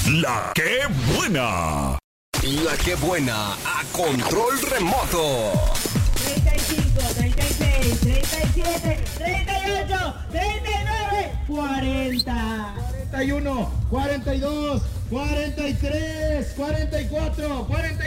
La que buena. La que buena a control remoto. 35, 36, 37, 38, 39, 40. 41, 42, 43, 44,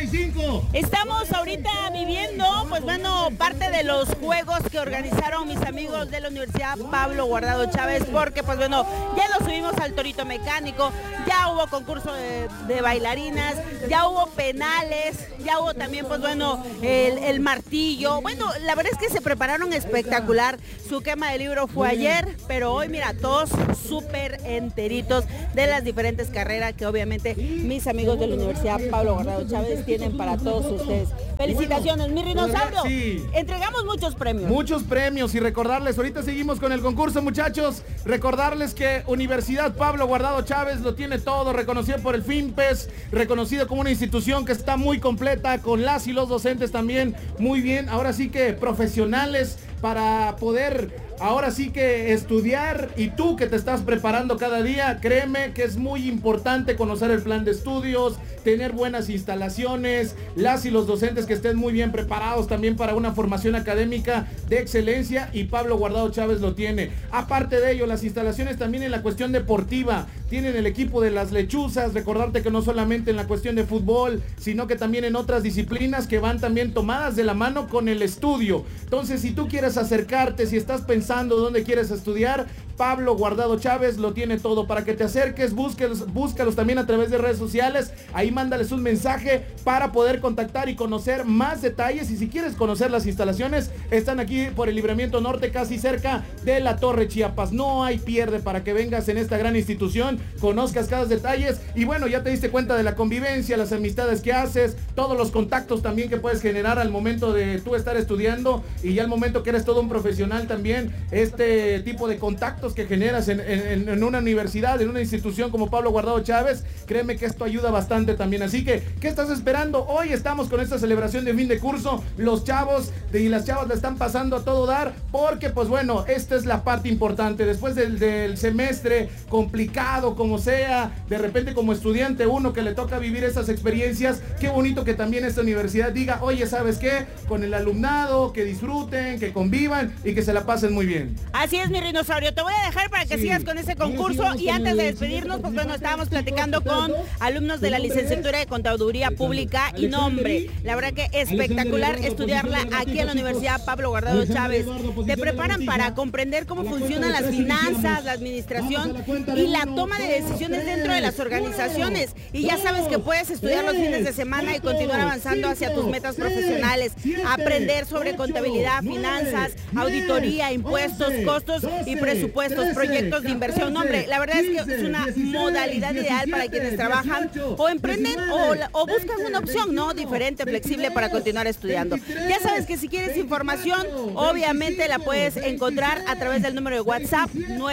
45. Estamos ahorita viviendo, pues bueno, parte de los juegos que organizaron mis amigos de la Universidad Pablo Guardado Chávez, porque pues bueno, ya lo subimos al torito mecánico, ya hubo concurso de bailarinas, ya hubo penales, ya hubo también pues bueno, el martillo. Bueno, la verdad es que se prepararon espectacular. Su quema de libro fue ayer, pero hoy mira, todos súper enteritos de las diferentes carreras que obviamente mis amigos de la Universidad Pablo Guardado Chávez tienen para todos ustedes. Felicitaciones, mi Rinosaurio. Sí. Entregamos muchos premios. Muchos premios y recordarles, ahorita seguimos con el concurso, muchachos. Recordarles que Universidad Pablo Guardado Chávez lo tiene todo, reconocido por el FIMPES, reconocido como una institución que está muy completa, con las y los docentes también muy bien. Ahora sí que profesionales para poder ahora sí que estudiar, y tú que te estás preparando cada día, créeme que es muy importante conocer el plan de estudios, tener buenas instalaciones, las y los docentes que estén muy bien preparados también para una formación académica de excelencia, y Pablo Guardado Chávez lo tiene. Aparte de ello, las instalaciones también en la cuestión deportiva, tienen el equipo de las lechuzas, recordarte que no solamente en la cuestión de fútbol, sino que también en otras disciplinas que van también tomadas de la mano con el estudio. Entonces, si tú quieres acercarte, si estás pensando dónde quieres estudiar, Pablo Guardado Chávez lo tiene todo para que te acerques. Búscalos también a través de redes sociales, ahí mándales un mensaje para poder contactar y conocer más detalles. Y si quieres conocer las instalaciones, están aquí por el Libramiento Norte, casi cerca de la Torre Chiapas. No hay pierde para que vengas en esta gran institución, conozcas cada detalles, y bueno, ya te diste cuenta de la convivencia, las amistades que haces, todos los contactos también que puedes generar al momento de tú estar estudiando, y ya al momento que eres todo un profesional también, este tipo de contactos que generas en una universidad, en una institución como Pablo Guardado Chávez, créeme que esto ayuda bastante también. Así que, ¿qué estás esperando? Hoy estamos con esta celebración de fin de curso, los chavos y las chavas la están pasando a todo dar, porque pues bueno, esta es la parte importante, después del semestre complicado como sea, de repente como estudiante uno que le toca vivir esas experiencias, qué bonito que también esta universidad diga, oye, ¿sabes qué? Con el alumnado, que disfruten, que convivan y que se la pasen muy bien. Así es, mi Rinosaurio, te voy a dejar para que sigas con ese concurso, y antes de despedirnos, pues bueno, estábamos platicando con alumnos de la licenciatura de Contaduría Pública, y no, hombre, la verdad que espectacular estudiarla aquí en la Universidad Pablo Guardado Chávez. Te preparan para comprender cómo funcionan las finanzas, la administración y la toma de decisiones dentro de las organizaciones, y ya sabes que puedes estudiar los fines de semana y continuar avanzando hacia tus metas profesionales, aprender sobre contabilidad, finanzas, auditoría, impuestos, costos y presupuestos, proyectos de inversión. No, hombre, la verdad es que es una modalidad ideal para quienes trabajan o emprenden o buscan una opción, ¿no?, diferente, flexible para continuar estudiando. Ya sabes que si quieres información, obviamente la puedes encontrar a través del número de WhatsApp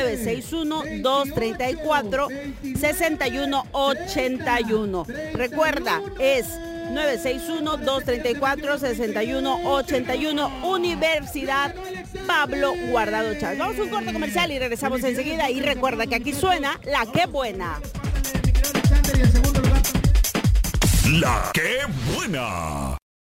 961-234-6181. Recuerda, es 961-234-6181, Universidad Pablo Guardado Chávez. Vamos a un corte comercial y regresamos enseguida, y recuerda que aquí suena La que buena. La que buena.